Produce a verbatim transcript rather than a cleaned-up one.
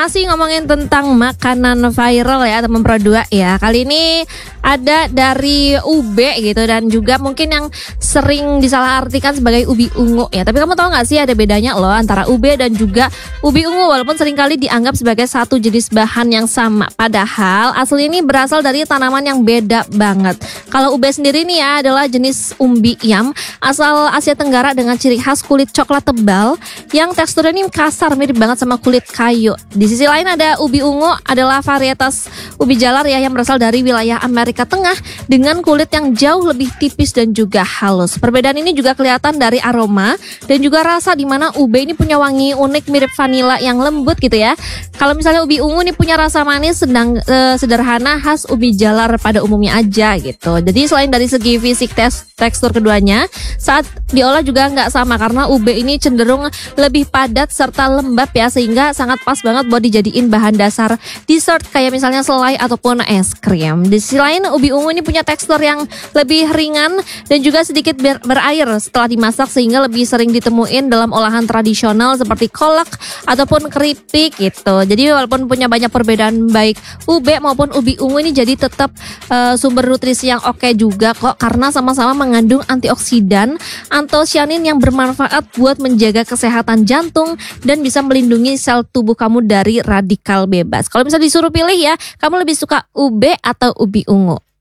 Masih ngomongin tentang makanan viral ya teman Pro dua ya. Kali ini ada dari ube gitu dan juga mungkin yang sering disalahartikan sebagai ubi ungu ya. Tapi kamu tahu nggak sih ada bedanya loh antara ube dan juga ubi ungu, walaupun seringkali dianggap sebagai satu jenis bahan yang sama. Padahal asli ini berasal dari tanaman yang beda banget. Kalau ube sendiri nih ya adalah jenis umbi yam asal Asia Tenggara dengan ciri khas kulit coklat tebal yang teksturnya ini kasar, mirip banget sama kulit kayu. Di sisi lain ada ubi ungu, adalah varietas ubi jalar ya yang berasal dari wilayah Amerika Tengah dengan kulit yang jauh lebih tipis dan juga halus. Perbedaan ini juga kelihatan dari aroma dan juga rasa, di mana ube ini punya wangi unik mirip vanila yang lembut gitu ya. Kalau misalnya ubi ungu ini punya rasa manis sedang eh, sederhana khas ubi jalar pada umumnya aja gitu. Jadi selain dari segi fisik tes, tekstur keduanya saat diolah juga nggak sama karena ube ini cenderung lebih padat serta lembab ya, sehingga sangat pas banget buat dijadiin bahan dasar dessert kayak misalnya selai ataupun es krim. Di sisi lain ubi ungu ini punya tekstur yang lebih ringan dan juga sedikit ber berair setelah dimasak, sehingga lebih sering ditemuin dalam olahan tradisional seperti kolak ataupun keripik gitu. Jadi walaupun punya banyak perbedaan baik ube maupun ubi ungu ini jadi tetap uh, sumber nutrisi yang oke juga kok, karena sama-sama mengandung antioksidan, antosianin yang bermanfaat buat menjaga kesehatan jantung dan bisa melindungi sel tubuh kamu dari radikal bebas. Kalau misalnya disuruh pilih ya, kamu lebih suka ube atau ubi ungu?